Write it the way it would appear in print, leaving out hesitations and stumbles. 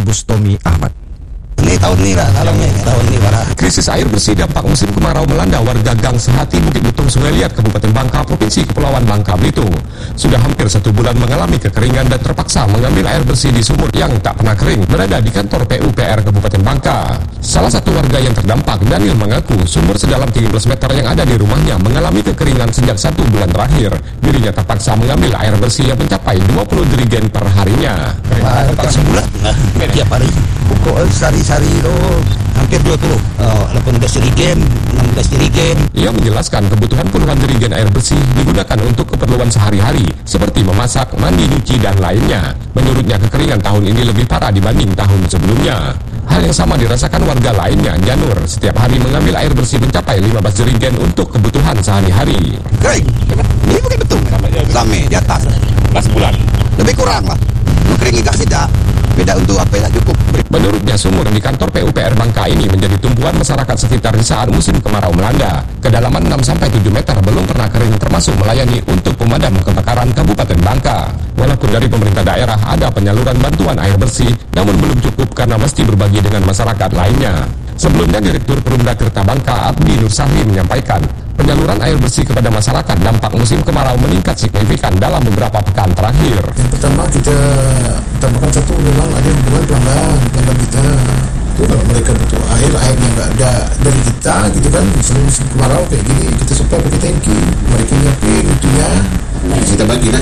Bustomi Ahmad. Ini tahun ini lah, tahun ini parah. Krisis air bersih dampak musim kemarau melanda warga Gang Sehati, Bukit Butung, Sungai Liat, Kabupaten Bangka, Provinsi Kepulauan Bangka Belitung. Sudah hampir 1 bulan mengalami kekeringan dan terpaksa mengambil air bersih di sumur yang tak pernah kering berada di kantor PUPR Kabupaten Bangka. Salah satu warga yang terdampak, Daniel, mengaku sumur sedalam 13 meter yang ada di rumahnya mengalami kekeringan sejak 1 bulan terakhir. Dirinya terpaksa mengambil air bersih yang mencapai 20 jerigen per harinya. Hampir sebulan, tiap hari. Pokok sari-sari itu hampir 20. 18 jerigen, 16 jerigen. Ia menjelaskan kebutuhan puluhan jerigen air bersih digunakan untuk keperluan sehari-hari seperti memasak, mandi, nyuci, dan lainnya. Menurutnya kekeringan tahun ini lebih parah dibanding tahun sebelumnya. Hal yang sama dirasakan warga lainnya. Janur setiap hari mengambil air bersih mencapai 15 jerigen untuk kebutuhan sehari-hari. Kering, ini Bukit Betung. Sampai di atas. Sebulan. Lebih kurang lah. Kering tidak tidak. Beda untuk apa yang cukup. Menurutnya sumur di kantor PUPR Bangka ini menjadi tumpuan masyarakat sekitar di saat musim kemarau melanda. Kedalaman 6-7 meter belum pernah kering, termasuk melayani untuk pemadam kebakaran Kabupaten Bangka. Walaupun dari pemerintah daerah ada penyaluran bantuan air bersih, namun belum cukup karena mesti berbagi dengan masyarakat lainnya. Sebelumnya Direktur Perumda Tirta Bangka Abdi Nur Sahli menyampaikan penyaluran air bersih kepada masyarakat dampak musim kemarau meningkat signifikan dalam beberapa pekan terakhir. Yang pertama kita tambahkan satu, memang ada hubungan pelanggan kita. Itu kalau mereka butuh airnya nggak ada dari kita gitu kan, misalnya musim kemarau kayak gini kita supply pakai tangki, mereka nyiapin itunya, kita bagi lah.